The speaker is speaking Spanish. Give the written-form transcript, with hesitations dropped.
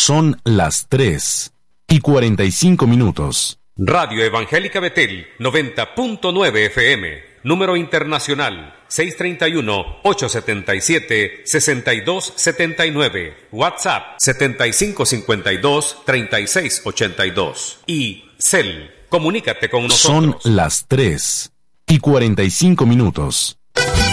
Son las 3:45. Radio Evangélica Betel, 90.9 FM. Número internacional, 631-877-6279. WhatsApp, 7552-3682. Y Cel, comunícate con nosotros. Son las 3:45.